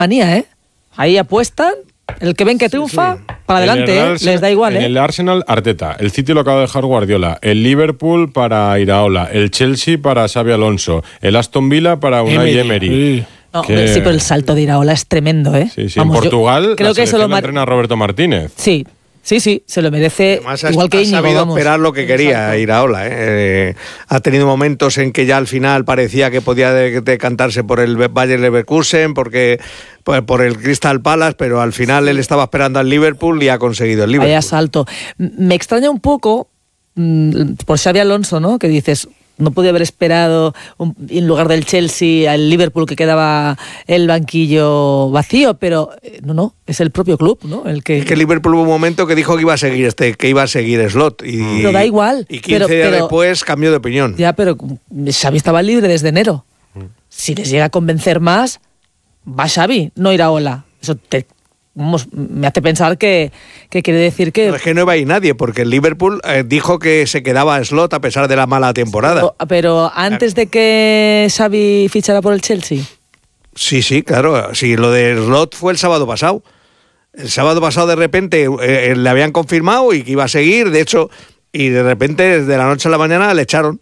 manía, ¿eh? Ahí apuestan, el que ven que triunfa, para adelante, les da igual, En el Arsenal, Arteta. El City lo acaba de dejar Guardiola. El Liverpool para Iraola. El Chelsea para Xabi Alonso. El Aston Villa para Unai Emery. No, sí, pero el salto de Iraola es tremendo, ¿eh? Sí, Vamos, en Portugal, creo que eso lo entrena Roberto Martínez. Sí, se lo merece. Además, igual que Íñigo, ha sabido esperar lo que quería Iraola. Ha tenido momentos en que ya al final parecía que podía decantarse por el Bayer Leverkusen, por el Crystal Palace, pero al final él estaba esperando al Liverpool y ha conseguido el Liverpool. Vaya salto. Me extraña un poco por Xabi Alonso, ¿no? Que dices, no podía haber esperado en lugar del Chelsea al Liverpool, que quedaba el banquillo vacío, pero no, es el propio club, ¿no? Es que el Liverpool hubo un momento que dijo que iba a seguir Slot pero da igual. Y 15 días después cambió de opinión. Ya, pero Xavi estaba libre desde enero. Si les llega a convencer más, va Xavi, no Iraola. Eso me hace pensar que quiere decir que... No, es que no iba a ir nadie, porque el Liverpool dijo que se quedaba a Slot a pesar de la mala temporada. Pero antes de que Xavi fichara por el Chelsea. Sí, claro. Sí, lo de Slot fue el sábado pasado. El sábado pasado de repente le habían confirmado y que iba a seguir, de hecho, y de repente desde la noche a la mañana le echaron.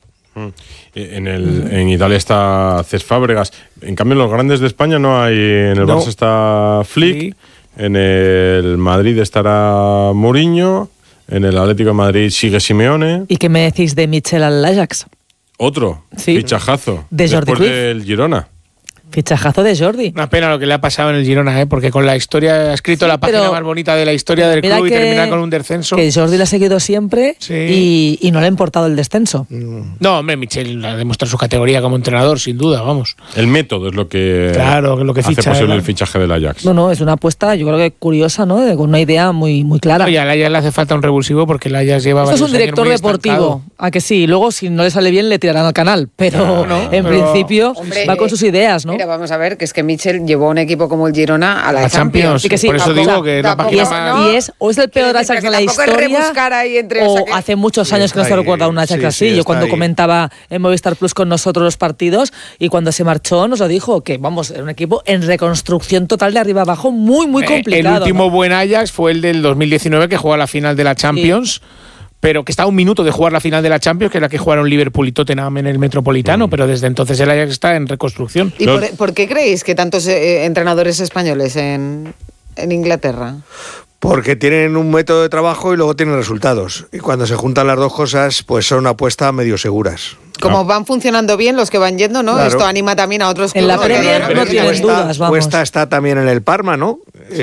En Italia está Cesc Fábregas. En cambio, en los grandes de España no hay. En el Barça está Flick. En el Madrid estará Mourinho. En el Atlético de Madrid sigue Simeone. ¿Y qué me decís de Michel al Ajax? Otro fichajazo. De Jordi después del Girona. Fichajazo de Jordi. Una pena lo que le ha pasado en el Girona, porque con la historia ha escrito la página más bonita de la historia del club y termina con un descenso. Que Jordi la ha seguido siempre y no le ha importado el descenso. No, hombre, Michel ha demostrado su categoría como entrenador, sin duda, vamos. El método es lo que, hace posible el fichaje del Ajax. No, es una apuesta, yo creo que curiosa, ¿no? Con una idea muy, muy clara. Y al Ajax le hace falta un revulsivo porque el Ajax lleva varios años muy estancado. Esto es un director deportivo, a que sí. Luego, si no le sale bien, le tirarán al canal. Pero principio va con sus ideas, ¿no? Mira, vamos a ver, que es que Michel llevó a un equipo como el Girona a la Champions. Sí, que sí, por eso digo que la página o es el peor Ajax de la historia, o hace muchos años que no se recuerda un Ajax así. Yo cuando comentaba en Movistar Plus con nosotros los partidos, y cuando se marchó nos lo dijo, que vamos, era un equipo en reconstrucción total de arriba abajo, muy, muy complicado. El último buen Ajax fue el del 2019, que jugó a la final de la Champions. Pero que está a un minuto de jugar la final de la Champions, que es la que jugaron Liverpool y Tottenham en el Metropolitano, pero desde entonces el Ajax está en reconstrucción. ¿Y por qué creéis que tantos entrenadores españoles en Inglaterra? Porque tienen un método de trabajo y luego tienen resultados. Y cuando se juntan las dos cosas, pues son una apuesta medio seguras. Como van funcionando bien los que van yendo, ¿no? Claro. Esto anima también a otros clubes. En la Premier no tienes dudas, vamos. Cuesta está también en el Parma, ¿no?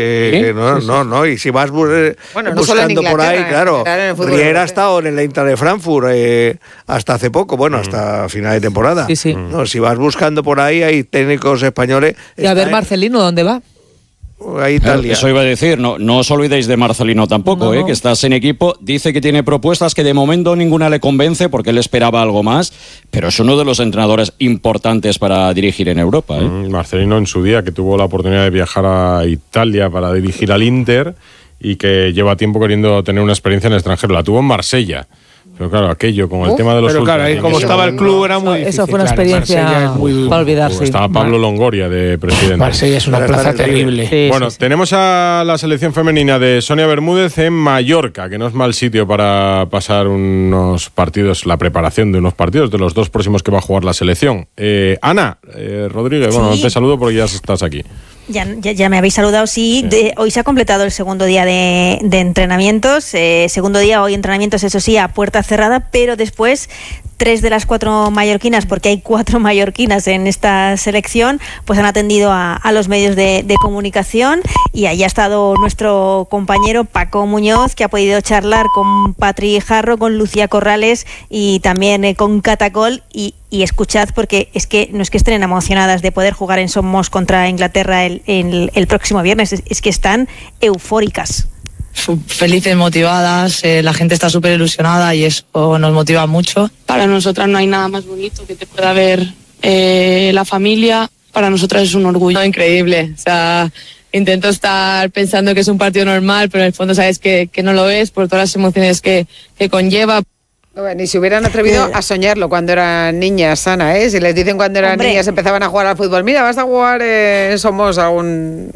No. Y si vas buscando por ahí, claro. Riera ha estado en el Eintracht de Frankfurt hasta hace poco, hasta final de temporada. Sí. No, si vas buscando por ahí, hay técnicos españoles. Y a ver, Marcelino, ¿dónde va? A Italia. Eso iba a decir, no os olvidéis de Marcelino tampoco, que estás en equipo, dice que tiene propuestas que de momento ninguna le convence porque él esperaba algo más, pero es uno de los entrenadores importantes para dirigir en Europa. Marcelino en su día, que tuvo la oportunidad de viajar a Italia para dirigir al Inter y que lleva tiempo queriendo tener una experiencia en el extranjero, la tuvo en Marsella. Pero claro, aquello, con el tema de los ultras... Pero claro, ahí como estaba el club era muy difícil. Eso fue una experiencia para olvidarse. Estaba Pablo Longoria de presidente. Marsella es una plaza terrible. Sí. Tenemos a la selección femenina de Sonia Bermúdez en Mallorca, que no es mal sitio para pasar unos partidos, la preparación de unos partidos, de los dos próximos que va a jugar la selección. Ana Rodríguez, te saludo porque ya estás aquí. Ya me habéis saludado, sí. Hoy se ha completado el segundo día de entrenamientos. Segundo día, hoy entrenamientos, eso sí, a puerta cerrada, pero después 3 de las 4 mallorquinas, porque hay 4 mallorquinas en esta selección, pues han atendido a los medios de comunicación, y ahí ha estado nuestro compañero Paco Muñoz, que ha podido charlar con Patri Jarro, con Lucía Corrales y también con Catacol, y escuchad, porque es que no es que estén emocionadas de poder jugar en Somos contra Inglaterra el próximo viernes, es que están eufóricas. Felices, motivadas, la gente está súper ilusionada y eso nos motiva mucho. Para nosotras no hay nada más bonito que te pueda ver la familia. Para nosotras es un orgullo. Increíble, o sea, intento estar pensando que es un partido normal, pero en el fondo sabes que no lo es por todas las emociones que conlleva. Ni se hubieran atrevido a soñarlo cuando eran niñas, Ana, ¿eh? Si les dicen cuando eran niñas empezaban a jugar al fútbol, mira, vas a jugar, somos a un